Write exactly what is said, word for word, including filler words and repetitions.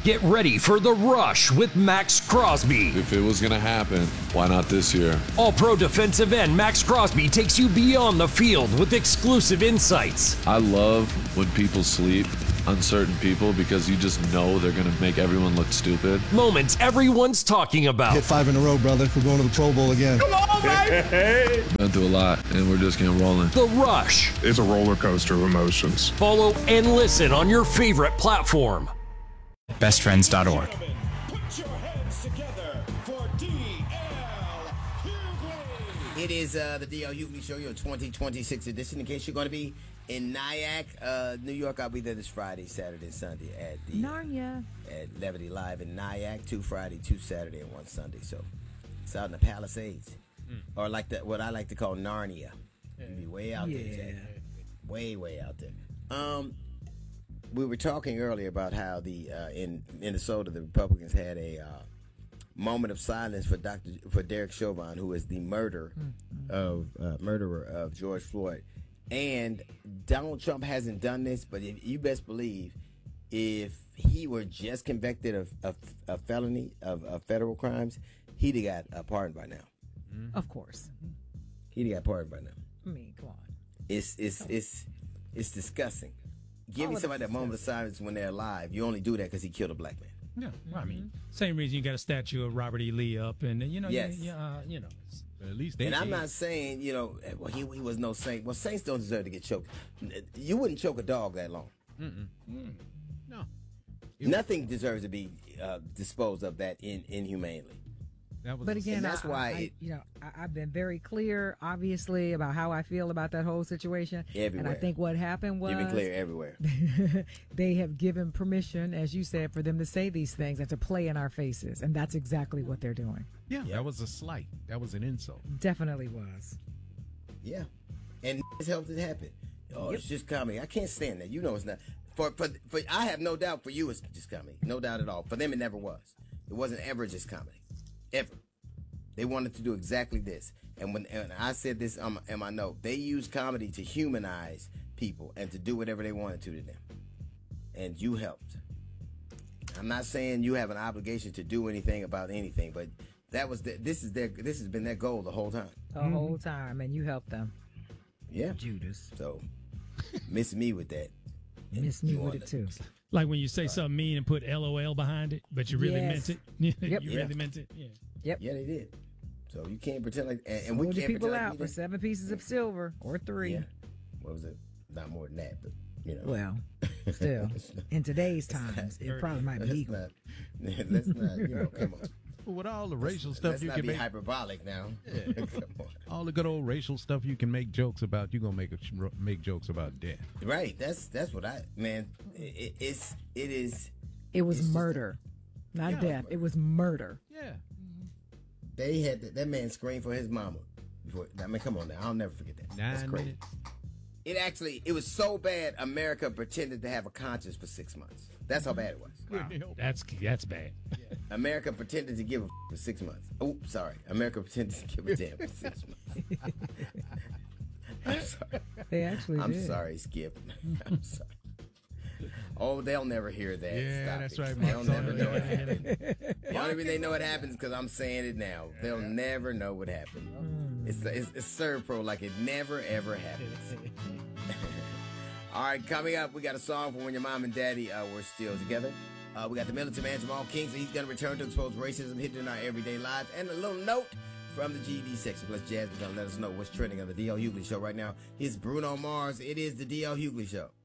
Get ready for The Rush with Max Crosby. If it was going to happen, why not this year? All-Pro defensive end Max Crosby takes you beyond the field with exclusive insights. I love when people sleep, uncertain people, because you just know they're going to make everyone look stupid. Moments everyone's talking about. Hit five in a row, brother. We're going to the Pro Bowl again. Come on, baby! Been through a lot, and we're just getting rolling. The Rush. It's a roller coaster of emotions. Follow and listen on your favorite platform. best friends dot org. It is uh, the D L Hughley Show, your twenty twenty-six edition. In case you're going to be in Nyack, uh, New York, I'll be there this Friday, Saturday, and Sunday at the Narnia at Levity Live in Nyack. Two Friday, two Saturday, and one Sunday. So it's out in the Palisades, mm. or like the, what I like to call Narnia. Yeah. You'll be way out yeah. there, Jack. Way, way out there. Um, we were talking earlier about how the uh, in Minnesota the Republicans had a uh, moment of silence for Doctor for Derek Chauvin, who is the murder mm-hmm. of uh, murderer of George Floyd. And Donald Trump hasn't done this, but if, you best believe if he were just convicted of of, of felony of, of federal crimes, he'd have got a pardon by now. Mm-hmm. Of course, he'd have got pardoned by now. I mean, come on. It's it's it's it's disgusting. Giving somebody that moment of silence when they're alive. You only do that because he killed a black man. Yeah, well, I mean, same reason you got a statue of Robert E. Lee up, and you know, yes. you, uh, you know, at least they. And did. I'm not saying, you know, well, he he was no saint. Well, saints don't deserve to get choked. You wouldn't choke a dog that long. Mm-mm. Mm. No, nothing deserves to be uh, disposed of that in inhumanely. That was but again, that's I, why I, it, you know I, I've been very clear, obviously, about how I feel about that whole situation. Everywhere. And I think what happened was you've been clear everywhere. They have given permission, as you said, for them to say these things and to play in our faces, and that's exactly what they're doing. Yeah, yeah. That was a slight. That was an insult. Definitely was. Yeah, and it's helped it happen. Oh, yep. It's just comedy. I can't stand that. You know, it's not for for for. I have no doubt for you, it's just comedy. No doubt at all. For them, it never was. It wasn't ever just comedy. Ever. They wanted to do exactly this. And when and I said this um, in my note, they used comedy to humanize people and to do whatever they wanted to to them. And you helped. I'm not saying you have an obligation to do anything about anything, but that was the, this is their this has been their goal the whole time. The mm-hmm. whole time, and you helped them. Yeah. Judas. So miss me with that. Miss me with it too. Like when you say right. something mean and put L O L behind it, but you really yes. meant it. you yep. really yeah. meant it. Yeah. Yep. Yeah, they did. So you can't pretend like, and, and so we can't people pretend out like we for seven pieces of silver or three. Yeah. What was it? Not more than that, but you know. Well, still, in today's times, it probably might be equal. Not, let's not, you know, come on. With all the racial let's, stuff let's you not can be make hyperbolic now. Yeah. Come on. All the good old racial stuff you can make jokes about, you're gonna make a, make jokes about death. Right. That's that's what I man. It, it's it is. It was murder, not yeah, death. It was murder. Yeah. They had the, that man screamed for his mama. Before, I mean, come on now. I'll never forget that. Nine That's crazy. minutes. It actually, it was so bad. America pretended to have a conscience for six months. That's how bad it was. Wow. That's that's bad. Yeah. America pretended to give a f- for six months. Oh, sorry. America pretended to give a damn for six months. I'm sorry. They actually I'm did. sorry, Skip. I'm sorry. Oh, they'll never hear that. Yeah, Stop that's it. right. They'll Mark. never know what happened. The only reason they know what happens is because I'm saying it now. They'll never know what happened. It's, it's, it's Servpro like it never, ever happens. All right, coming up, we got a song for when your mom and daddy uh, were still together. Uh, we got the militant man, Jamal Kingsley. He's going to return to expose racism hidden in our everyday lives. And a little note from the G E D section. Plus, Jazz is going to let us know what's trending on the D L Hughley Show right now. Here's Bruno Mars. It is the D L Hughley Show.